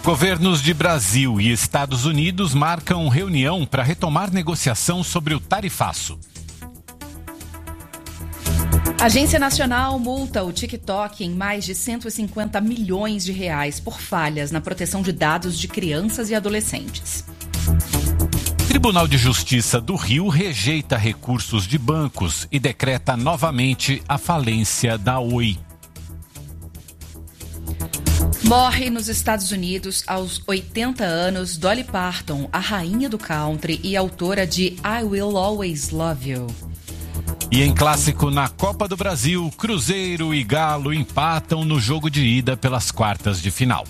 Governos de Brasil e Estados Unidos marcam reunião para retomar negociação sobre o tarifaço. A Agência Nacional multa o TikTok em mais de 150 milhões de reais por falhas na proteção de dados de crianças e adolescentes. Tribunal de Justiça do Rio rejeita recursos de bancos e decreta novamente a falência da Oi. Morre nos Estados Unidos aos 80 anos Dolly Parton, a rainha do country e autora de I Will Always Love You. E em clássico na Copa do Brasil, Cruzeiro e Galo empatam no jogo de ida pelas quartas de final.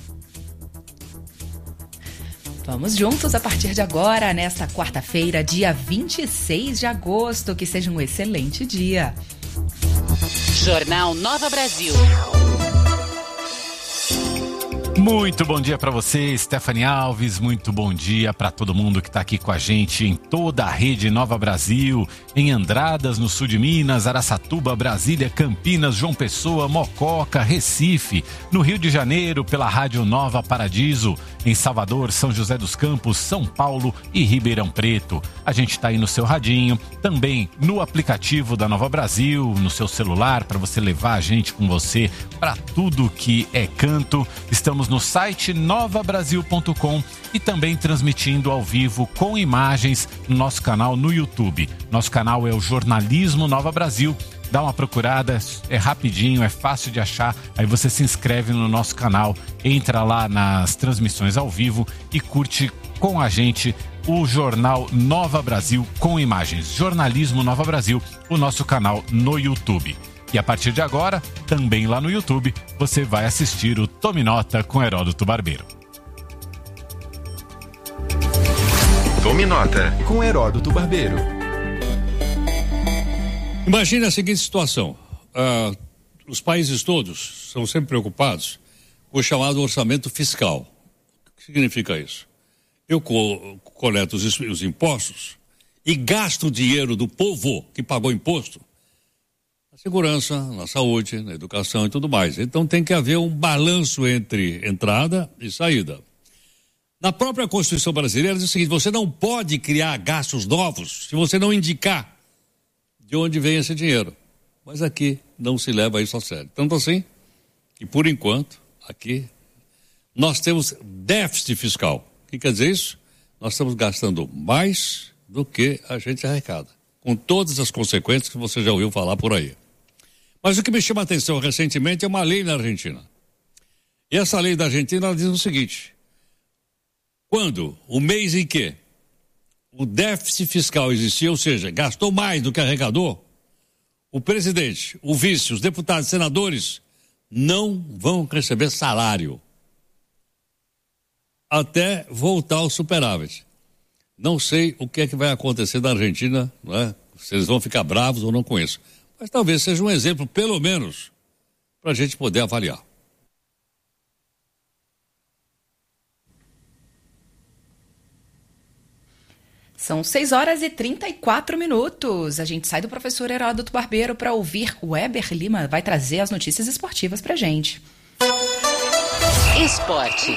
Vamos juntos a partir de agora, nesta quarta-feira, dia 26 de agosto. Que seja um excelente dia. Jornal Nova Brasil. Muito bom dia para você, Stephanie Alves. Muito bom dia para todo mundo que está aqui com a gente em toda a rede Nova Brasil, em Andradas, no sul de Minas, Araçatuba, Brasília, Campinas, João Pessoa, Mococa, Recife, no Rio de Janeiro, pela Rádio Nova Paradiso, em Salvador, São José dos Campos, São Paulo e Ribeirão Preto. A gente está aí no seu radinho, também no aplicativo da Nova Brasil, no seu celular, para você levar a gente com você para tudo que é canto. Estamos no site novabrasil.com e também transmitindo ao vivo com imagens no nosso canal no YouTube. Nosso canal é o Jornalismo Nova Brasil. Dá uma procurada, é rapidinho, é fácil de achar. Aí você se inscreve no nosso canal, entra lá nas transmissões ao vivo e curte com a gente o Jornal Nova Brasil com imagens. Jornalismo Nova Brasil, o nosso canal no YouTube. E a partir de agora, também lá no YouTube, você vai assistir o Tome Nota com Heródoto Barbeiro. Tome Nota com Heródoto Barbeiro. Imagine a seguinte situação. Os países todos são sempre preocupados com o chamado orçamento fiscal. O que significa isso? Eu coleto os impostos e gasto o dinheiro do povo que pagou imposto na segurança, na saúde, na educação e tudo mais. Então tem que haver um balanço entre entrada e saída. Na própria Constituição brasileira diz o seguinte: você não pode criar gastos novos se você não indicar de onde vem esse dinheiro. Mas aqui não se leva isso a sério. Tanto assim que, por enquanto, aqui nós temos déficit fiscal. O que quer dizer isso? Nós estamos gastando mais do que a gente arrecada, com todas as consequências que você já ouviu falar por aí. Mas o que me chama a atenção recentemente é uma lei na Argentina. E essa lei da Argentina ela diz o seguinte: quando o mês em que o déficit fiscal existia, ou seja, gastou mais do que arrecadou, o presidente, o vice, os deputados e senadores não vão receber salário até voltar ao superávit. Não sei o que é que vai acontecer na Argentina, não é? Se eles vão ficar bravos ou não com isso. Mas talvez seja um exemplo, pelo menos, para a gente poder avaliar. São 6h34. A gente sai do professor Heródoto Barbeiro para ouvir o Weber Lima. Vai trazer as notícias esportivas pra gente. Esporte.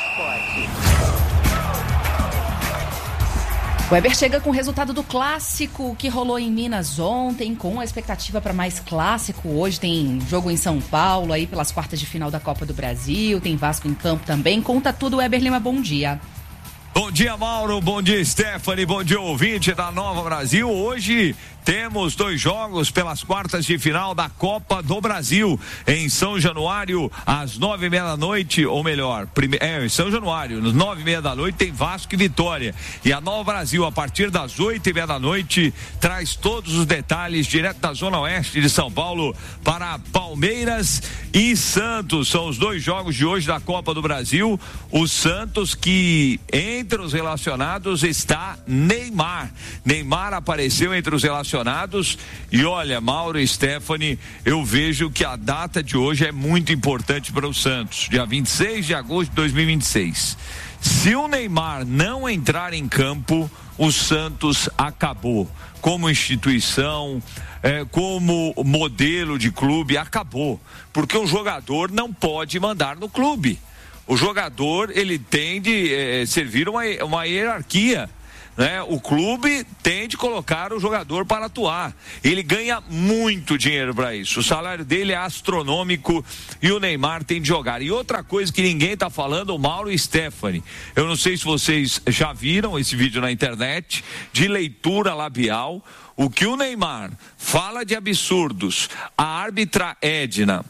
O Weber chega com o resultado do clássico que rolou em Minas ontem, com a expectativa para mais clássico. Hoje tem jogo em São Paulo, aí pelas quartas de final da Copa do Brasil, tem Vasco em campo também. Conta tudo, Weber Lima, bom dia. Bom dia, Mauro, bom dia, Stephanie, bom dia, ouvinte da Nova Brasil. Hoje temos 2 jogos pelas quartas de final da Copa do Brasil em São Januário, às 9h30 da noite, ou melhor, em São Januário, às 9h30 da noite tem Vasco e Vitória. E a Nova Brasil, a partir das 8h30 da noite, traz todos os detalhes direto da Zona Oeste de São Paulo para Palmeiras e Santos. São os 2 jogos de hoje da Copa do Brasil. O Santos, que entre os relacionados está Neymar. Neymar apareceu entre os relacionados. E olha, Mauro e Stephanie, eu vejo que a data de hoje é muito importante para o Santos, dia 26 de agosto de 2026. Se o Neymar não entrar em campo, o Santos acabou. Como instituição, como modelo de clube, acabou. Porque o jogador não pode mandar no clube. O jogador, ele tem de servir uma hierarquia, né? O clube tem de colocar o jogador para atuar. Ele ganha muito dinheiro para isso. O salário dele é astronômico e o Neymar tem de jogar. E outra coisa que ninguém está falando, o Mauro e Stephanie. Eu não sei se vocês já viram esse vídeo na internet, de leitura labial. O que o Neymar fala de absurdos, a árbitra Edna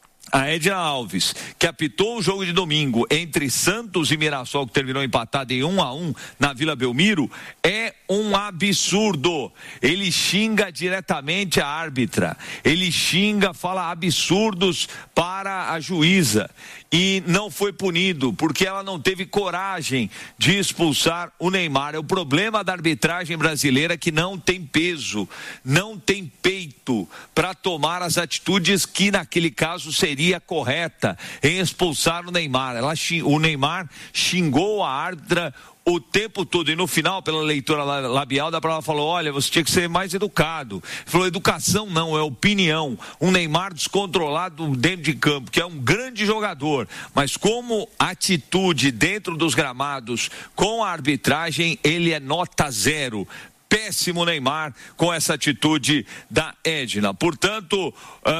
Alves, que apitou o jogo de domingo entre Santos e Mirassol, que terminou empatado em 1-1 na Vila Belmiro, é um absurdo. Ele xinga diretamente a árbitra, ele fala absurdos para a juíza e não foi punido porque ela não teve coragem de expulsar o Neymar. É o problema da arbitragem brasileira, que não tem peso, não tem peito para tomar as atitudes que naquele caso seria correta em expulsar o Neymar. O Neymar xingou a árbitra o tempo todo, e no final, pela leitura labial, da prova falou: olha, você tinha que ser mais educado. Ele falou: educação não, é opinião. Um Neymar descontrolado dentro de campo, que é um grande jogador, mas como atitude dentro dos gramados com a arbitragem, ele é nota 0. Péssimo Neymar com essa atitude da Edna. Portanto,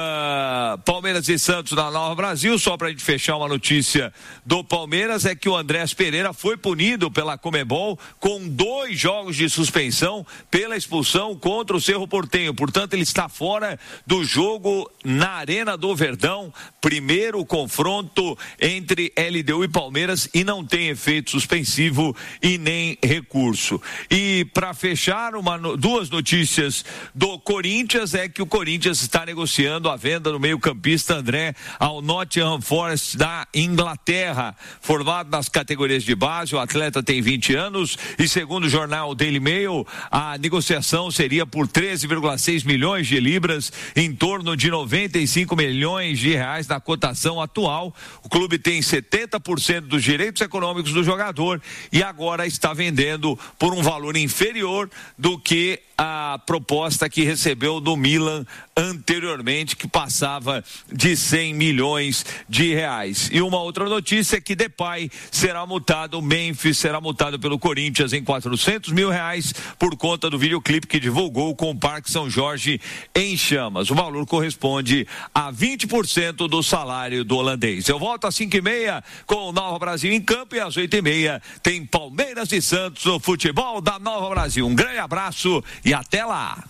Palmeiras e Santos na Nova Brasil. Só para a gente fechar uma notícia do Palmeiras, é que o Andrés Pereira foi punido pela Conmebol com 2 jogos de suspensão pela expulsão contra o Cerro Porteño. Portanto, ele está fora do jogo na Arena do Verdão. Primeiro confronto entre LDU e Palmeiras, e não tem efeito suspensivo e nem recurso. E para fechar, duas notícias do Corinthians, é que o Corinthians está negociando a venda do meio-campista André ao Nottingham Forest da Inglaterra. Formado nas categorias de base, o atleta tem 20 anos e, segundo o jornal Daily Mail, a negociação seria por 13,6 milhões de libras, em torno de 95 milhões de reais na cotação atual. O clube tem 70% dos direitos econômicos do jogador e agora está vendendo por um valor inferior do que a proposta que recebeu do Milan anteriormente, que passava de 100 milhões de reais. E uma outra notícia é que Depay será multado, o Memphis será multado pelo Corinthians em 400 mil reais por conta do videoclipe que divulgou com o Parque São Jorge em chamas. O valor corresponde a 20% do salário do holandês. Eu volto às 5h30 com o Nova Brasil em campo, e às 8h30 tem Palmeiras e Santos no futebol da Nova Brasil. Um grande abraço e até lá.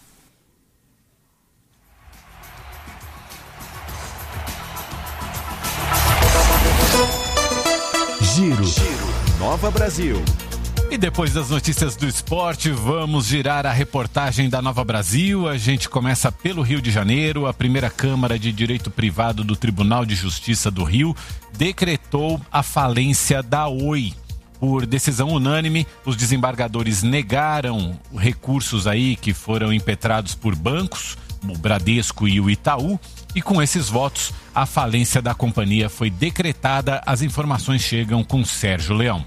Giro Nova Brasil. E depois das notícias do esporte, vamos girar a reportagem da Nova Brasil. A gente começa pelo Rio de Janeiro. A primeira Câmara de Direito Privado do Tribunal de Justiça do Rio decretou a falência da Oi. Por decisão unânime, os desembargadores negaram recursos aí que foram impetrados por bancos, o Bradesco e o Itaú, e com esses votos, a falência da companhia foi decretada. As informações chegam com Sérgio Leão.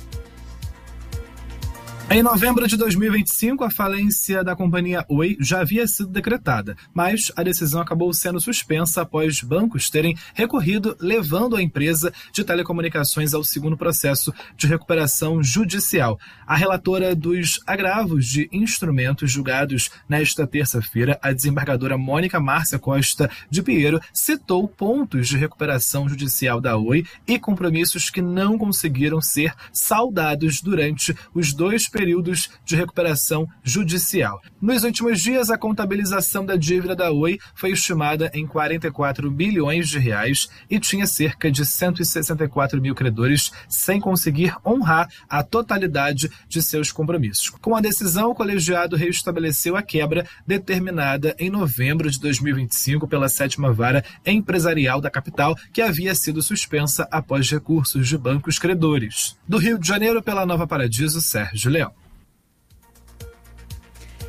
Em novembro de 2025, a falência da companhia Oi já havia sido decretada, mas a decisão acabou sendo suspensa após bancos terem recorrido, levando a empresa de telecomunicações ao segundo processo de recuperação judicial. A relatora dos agravos de instrumentos julgados nesta terça-feira, a desembargadora Mônica Márcia Costa de Pinheiro, citou pontos de recuperação judicial da Oi e compromissos que não conseguiram ser saldados durante os 2 períodos de recuperação judicial. Nos últimos dias, a contabilização da dívida da Oi foi estimada em 44 bilhões de reais e tinha cerca de 164 mil credores sem conseguir honrar a totalidade de seus compromissos. Com a decisão, o colegiado reestabeleceu a quebra determinada em novembro de 2025 pela 7ª Vara Empresarial da capital, que havia sido suspensa após recursos de bancos credores. Do Rio de Janeiro, pela Nova Paradiso, Sérgio Leão.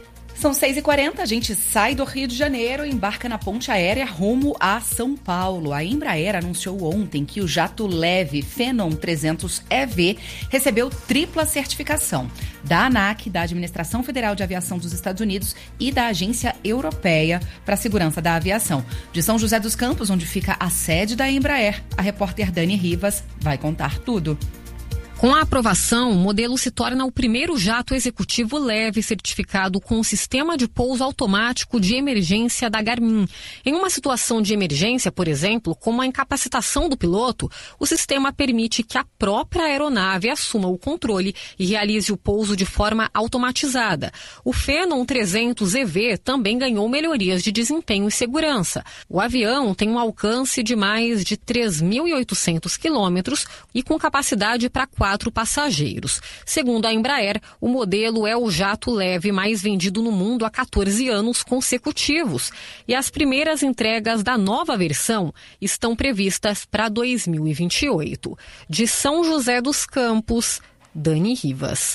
São 6h40, a gente sai do Rio de Janeiro e embarca na ponte aérea rumo a São Paulo. A Embraer anunciou ontem que o jato leve Phenom 300 EV recebeu tripla certificação da ANAC, da Administração Federal de Aviação dos Estados Unidos e da Agência Europeia para a Segurança da Aviação. De São José dos Campos, onde fica a sede da Embraer, a repórter Dani Rivas vai contar tudo. Com a aprovação, o modelo se torna o primeiro jato executivo leve certificado com o sistema de pouso automático de emergência da Garmin. Em uma situação de emergência, por exemplo, como a incapacitação do piloto, o sistema permite que a própria aeronave assuma o controle e realize o pouso de forma automatizada. O Phenom 300 EV também ganhou melhorias de desempenho e segurança. O avião tem um alcance de mais de 3.800 quilômetros e com capacidade para 4 passageiros. Segundo a Embraer, o modelo é o jato leve mais vendido no mundo há 14 anos consecutivos e as primeiras entregas da nova versão estão previstas para 2028. De São José dos Campos, Dani Rivas.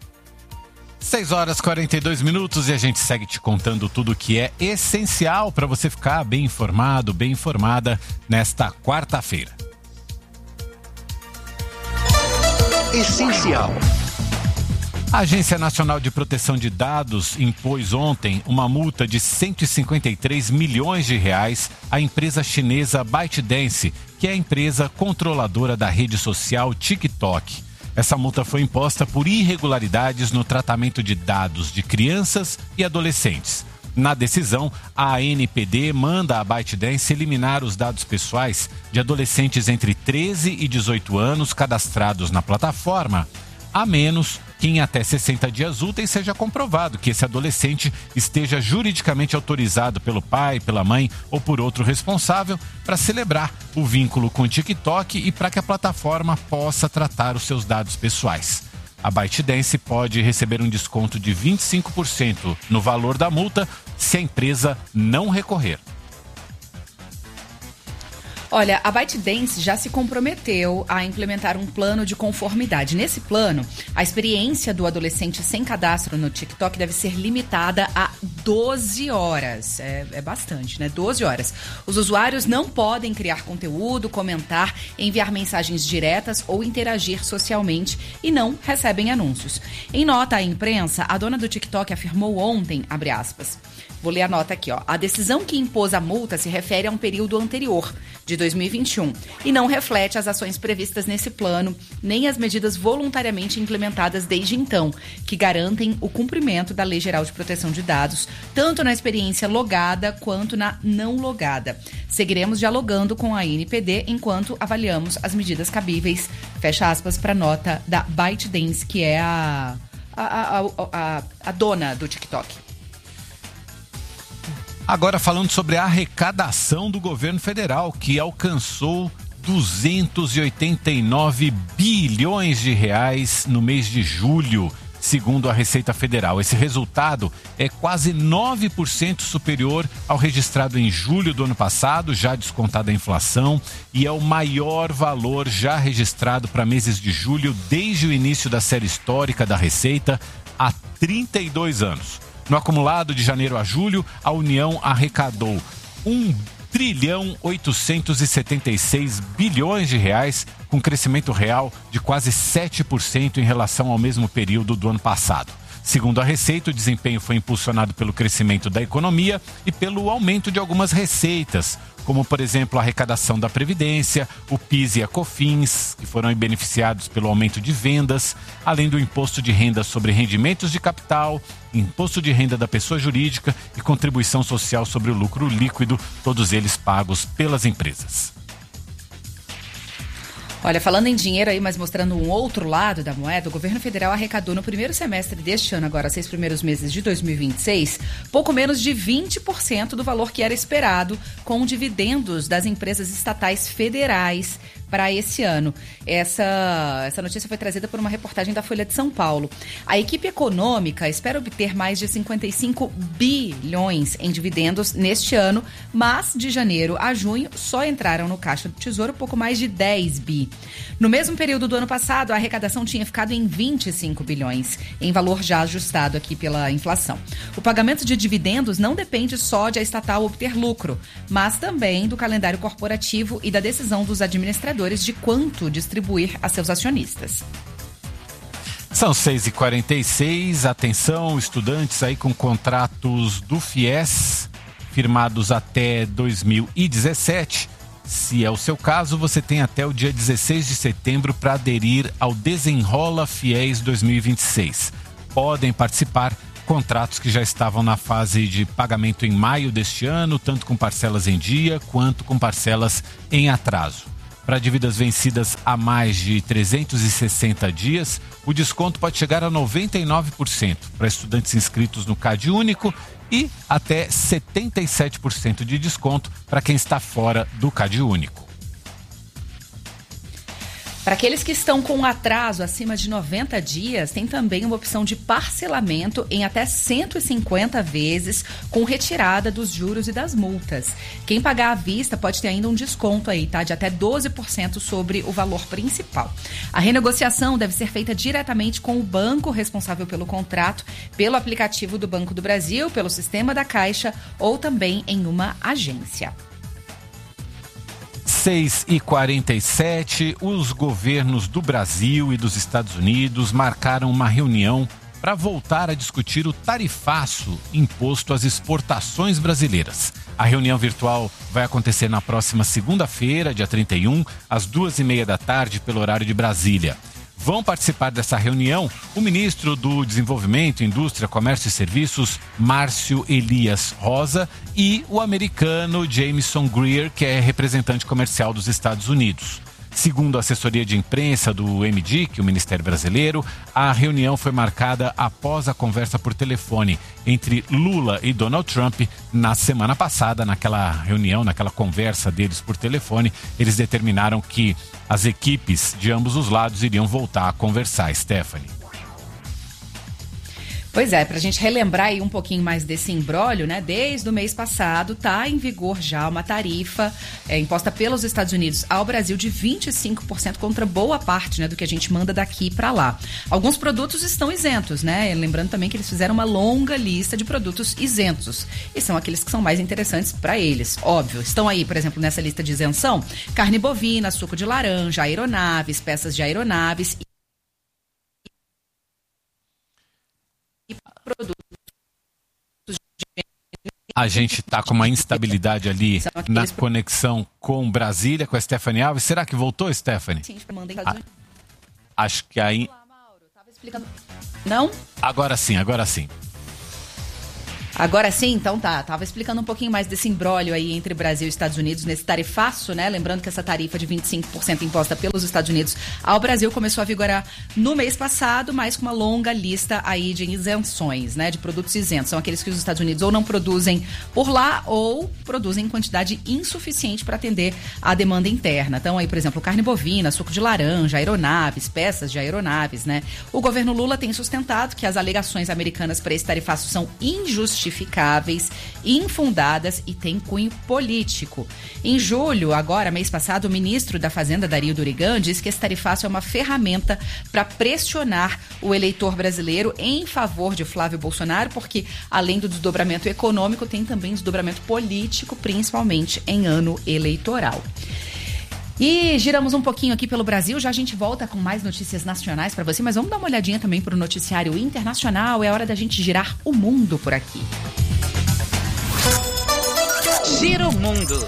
6h42 e a gente segue te contando tudo que é essencial para você ficar bem informado, bem informada nesta quarta-feira. Essencial. A Agência Nacional de Proteção de Dados impôs ontem uma multa de 153 milhões de reais à empresa chinesa ByteDance, que é a empresa controladora da rede social TikTok. Essa multa foi imposta por irregularidades no tratamento de dados de crianças e adolescentes. Na decisão, a ANPD manda a ByteDance eliminar os dados pessoais de adolescentes entre 13 e 18 anos cadastrados na plataforma, a menos que em até 60 dias úteis seja comprovado que esse adolescente esteja juridicamente autorizado pelo pai, pela mãe ou por outro responsável para celebrar o vínculo com o TikTok e para que a plataforma possa tratar os seus dados pessoais. A ByteDance pode receber um desconto de 25% no valor da multa se a empresa não recorrer. Olha, a ByteDance já se comprometeu a implementar um plano de conformidade. Nesse plano, a experiência do adolescente sem cadastro no TikTok deve ser limitada a 12 horas. É bastante, né? 12 horas. Os usuários não podem criar conteúdo, comentar, enviar mensagens diretas ou interagir socialmente e não recebem anúncios. Em nota à imprensa, a dona do TikTok afirmou ontem, abre aspas, vou ler a nota aqui, ó. A decisão que impôs a multa se refere a um período anterior, de 2021, e não reflete as ações previstas nesse plano, nem as medidas voluntariamente implementadas desde então, que garantem o cumprimento da Lei Geral de Proteção de Dados, tanto na experiência logada quanto na não logada. Seguiremos dialogando com a ANPD enquanto avaliamos as medidas cabíveis, fecha aspas, para a nota da ByteDance, que é a dona do TikTok. Agora falando sobre a arrecadação do governo federal, que alcançou 289 bilhões de reais no mês de julho, segundo a Receita Federal. Esse resultado é quase 9% superior ao registrado em julho do ano passado, já descontada a inflação, e é o maior valor já registrado para meses de julho desde o início da série histórica da Receita, há 32 anos. No acumulado de janeiro a julho, a União arrecadou 1.876 bilhões de reais, com crescimento real de quase 7% em relação ao mesmo período do ano passado. Segundo a Receita, o desempenho foi impulsionado pelo crescimento da economia e pelo aumento de algumas receitas, como, por exemplo, a arrecadação da Previdência, o PIS e a COFINS, que foram beneficiados pelo aumento de vendas, além do imposto de renda sobre rendimentos de capital, imposto de renda da pessoa jurídica e contribuição social sobre o lucro líquido, todos eles pagos pelas empresas. Olha, falando em dinheiro aí, mas mostrando um outro lado da moeda, o governo federal arrecadou no primeiro semestre deste ano, agora 6 primeiros meses de 2026, pouco menos de 20% do valor que era esperado com dividendos das empresas estatais federais para esse ano. Essa notícia foi trazida por uma reportagem da Folha de São Paulo. A equipe econômica espera obter mais de 55 bilhões em dividendos neste ano, mas de janeiro a junho só entraram no caixa do Tesouro pouco mais de 10 bi. No mesmo período do ano passado, a arrecadação tinha ficado em 25 bilhões, em valor já ajustado aqui pela inflação. O pagamento de dividendos não depende só de a estatal obter lucro, mas também do calendário corporativo e da decisão dos administradores de quanto distribuir a seus acionistas. São 6h46, atenção, estudantes aí com contratos do FIES, firmados até 2017. Se é o seu caso, você tem até o dia 16 de setembro para aderir ao Desenrola FIES 2026. Podem participar contratos que já estavam na fase de pagamento em maio deste ano, tanto com parcelas em dia quanto com parcelas em atraso. Para dívidas vencidas há mais de 360 dias, o desconto pode chegar a 99% para estudantes inscritos no CAD Único e até 77% de desconto para quem está fora do CAD Único. Para aqueles que estão com atraso acima de 90 dias, tem também uma opção de parcelamento em até 150 vezes com retirada dos juros e das multas. Quem pagar à vista pode ter ainda um desconto aí, tá? De até 12% sobre o valor principal. A renegociação deve ser feita diretamente com o banco responsável pelo contrato, pelo aplicativo do Banco do Brasil, pelo sistema da Caixa ou também em uma agência. 6h47, os governos do Brasil e dos Estados Unidos marcaram uma reunião para voltar a discutir o tarifaço imposto às exportações brasileiras. A reunião virtual vai acontecer na próxima segunda-feira, dia 31, às 2h30 da tarde, pelo horário de Brasília. Vão participar dessa reunião o ministro do Desenvolvimento, Indústria, Comércio e Serviços, Márcio Elias Rosa, e o americano Jameson Greer, que é representante comercial dos Estados Unidos. Segundo a assessoria de imprensa do MDIC, o Ministério Brasileiro, a reunião foi marcada após a conversa por telefone entre Lula e Donald Trump na semana passada. Naquela reunião, naquela conversa deles por telefone, eles determinaram que as equipes de ambos os lados iriam voltar a conversar. Stephanie. Pois é, para a gente relembrar aí um pouquinho mais desse imbróglio, né? Desde o mês passado está em vigor já uma tarifa imposta pelos Estados Unidos ao Brasil de 25% contra boa parte, né, do que a gente manda daqui para lá. Alguns produtos estão isentos, né? Lembrando também que eles fizeram uma longa lista de produtos isentos e são aqueles que são mais interessantes para eles, óbvio. Estão aí, por exemplo, nessa lista de isenção, carne bovina, suco de laranja, aeronaves, peças de aeronaves produtos. A gente está com uma instabilidade ali na conexão com Brasília, com a Stephanie Alves. Será que voltou, Stephanie? Sim, acho que aí... Não? Agora sim, agora sim. Agora sim, então tá. Tava explicando um pouquinho mais desse imbróglio aí entre Brasil e Estados Unidos nesse tarifaço, né? Lembrando que essa tarifa de 25% imposta pelos Estados Unidos ao Brasil começou a vigorar no mês passado, mas com uma longa lista aí de isenções, né? De produtos isentos. São aqueles que os Estados Unidos ou não produzem por lá ou produzem em quantidade insuficiente para atender à demanda interna. Então aí, por exemplo, carne bovina, suco de laranja, aeronaves, peças de aeronaves, né? O governo Lula tem sustentado que as alegações americanas para esse tarifaço são injustificáveis, infundadas e têm cunho político. Em julho, agora, mês passado, o ministro da Fazenda, Dario Durigan, disse que esse tarifaço é uma ferramenta para pressionar o eleitor brasileiro em favor de Flávio Bolsonaro, porque além do desdobramento econômico, tem também desdobramento político, principalmente em ano eleitoral. E giramos um pouquinho aqui pelo Brasil, já a gente volta com mais notícias nacionais para você, mas vamos dar uma olhadinha também para o noticiário internacional. É hora da gente girar o mundo por aqui. Gira o mundo.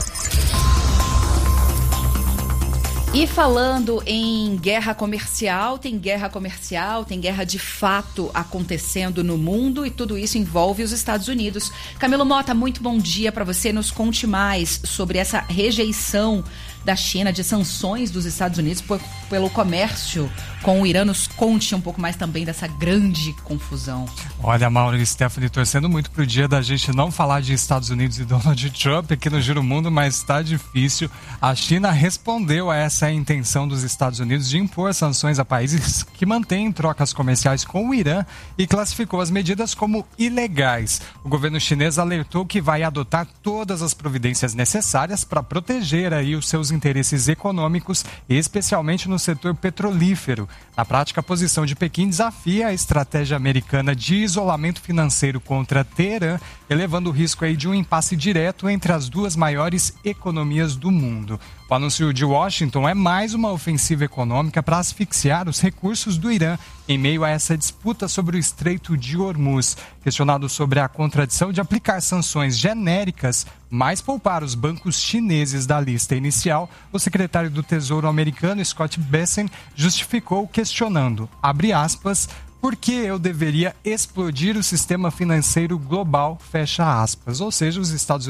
E falando em guerra comercial, tem guerra de fato acontecendo no mundo e tudo isso envolve os Estados Unidos. Camilo Mota, muito bom dia para você. Nos conte mais sobre essa rejeição da China de sanções dos Estados Unidos pelo comércio com o Irã. Nos conte um pouco mais também dessa grande confusão. Olha, Mauro e Stephanie, torcendo muito pro dia da gente não falar de Estados Unidos e Donald Trump aqui no Giro Mundo, mas está difícil. A China respondeu a essa intenção dos Estados Unidos de impor sanções a países que mantêm trocas comerciais com o Irã e classificou as medidas como ilegais. O governo chinês alertou que vai adotar todas as providências necessárias para proteger aí os seus interesses econômicos, especialmente no setor petrolífero. Na prática, a posição de Pequim desafia a estratégia americana de isolamento financeiro contra Teherã, elevando o risco aí de um impasse direto entre as duas maiores economias do mundo. O anúncio de Washington é mais uma ofensiva econômica para asfixiar os recursos do Irã em meio a essa disputa sobre o Estreito de Hormuz. Questionado sobre a contradição de aplicar sanções genéricas, mas poupar os bancos chineses da lista inicial, o secretário do Tesouro americano, Scott Bessent, justificou questionando, abre aspas, por que eu deveria explodir o sistema financeiro global, fecha aspas. Ou seja, os Estados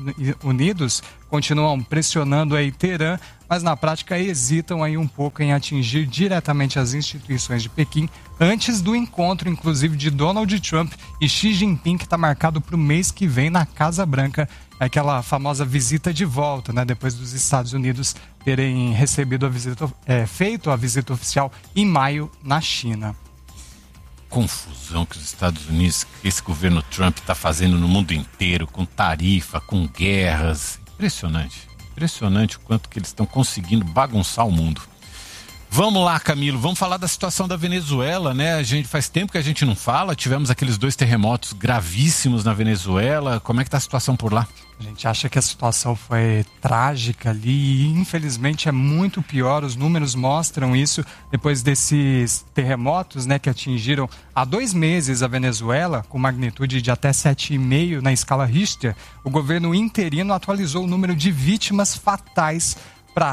Unidos continuam pressionando aí Teherã, mas na prática hesitam aí um pouco em atingir diretamente as instituições de Pequim antes do encontro, inclusive, de Donald Trump e Xi Jinping, que está marcado para o mês que vem na Casa Branca, aquela famosa visita de volta, né? Depois dos Estados Unidos terem recebido a visita, feito a visita oficial em maio na China. Confusão que os Estados Unidos, que esse governo Trump está fazendo no mundo inteiro, com tarifa, com guerras. Impressionante o quanto que eles estão conseguindo bagunçar o mundo. Vamos lá, Camilo, vamos falar da situação da Venezuela, né? Faz tempo que a gente não fala, tivemos aqueles 2 terremotos gravíssimos na Venezuela. Como é que está a situação por lá? A gente acha que a situação foi trágica ali e infelizmente é muito pior, os números mostram isso. Depois desses terremotos, né, que atingiram há 2 meses a Venezuela, com magnitude de até 7,5 na escala Richter, o governo interino atualizou o número de vítimas fatais para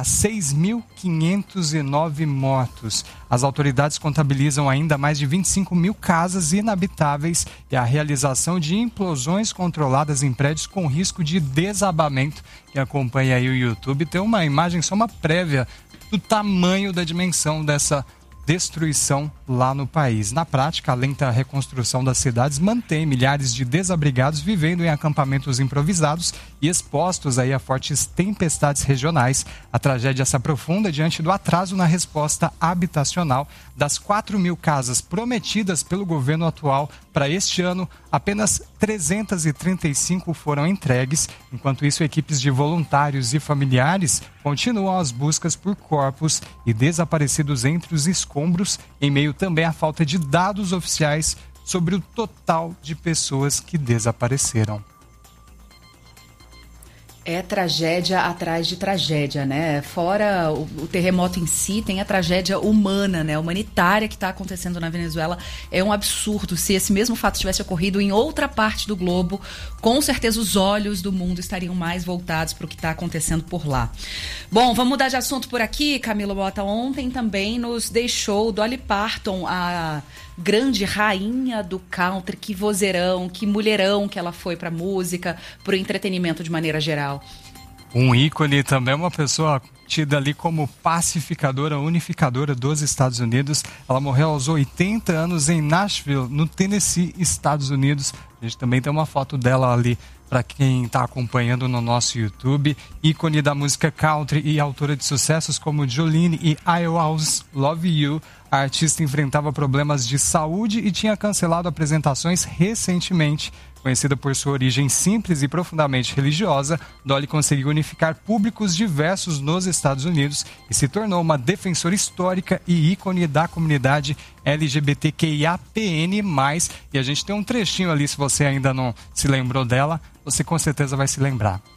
6.509 mortos. As autoridades contabilizam ainda mais de 25 mil casas inabitáveis e a realização de implosões controladas em prédios com risco de desabamento. Quem acompanha aí o YouTube tem uma imagem, só uma prévia do tamanho da dimensão dessa destruição lá no país. Na prática, a lenta reconstrução das cidades mantém milhares de desabrigados vivendo em acampamentos improvisados e expostos aí a fortes tempestades regionais. A tragédia se aprofunda diante do atraso na resposta habitacional. Das 4.000 casas prometidas pelo governo atual para este ano, apenas 335 foram entregues. Enquanto isso, equipes de voluntários e familiares continuam as buscas por corpos e desaparecidos entre os escombros, em meio também à falta de dados oficiais sobre o total de pessoas que desapareceram. É tragédia atrás de tragédia, né? Fora o terremoto em si, tem a tragédia humana, né? Humanitária que está acontecendo na Venezuela. É um absurdo. Se esse mesmo fato tivesse ocorrido em outra parte do globo, com certeza os olhos do mundo estariam mais voltados para o que está acontecendo por lá. Bom, vamos mudar de assunto por aqui. Camilo Bota ontem também nos deixou Dolly Parton, a grande rainha do country, que vozeirão, que mulherão que ela foi para música, para o entretenimento de maneira geral. Um ícone também, uma pessoa tida ali como pacificadora, unificadora dos Estados Unidos. Ela morreu aos 80 anos em Nashville, no Tennessee, Estados Unidos. A gente também tem uma foto dela ali para quem está acompanhando no nosso YouTube. Ícone da música country e autora de sucessos como Jolene e I Always Love You. A artista enfrentava problemas de saúde e tinha cancelado apresentações recentemente. Conhecida por sua origem simples e profundamente religiosa, Dolly conseguiu unificar públicos diversos nos Estados Unidos e se tornou uma defensora histórica e ícone da comunidade LGBTQIAPN+. E a gente tem um trechinho ali, se você ainda não se lembrou dela, você com certeza vai se lembrar.